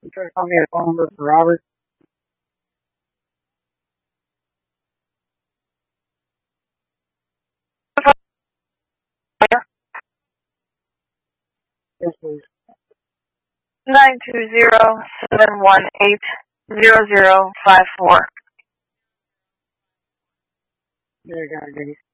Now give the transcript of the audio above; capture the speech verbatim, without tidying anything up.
You try to call me a phone number for Robert? Yes, please. Nine two zero seven one eight zero zero five four. Yeah, I got it.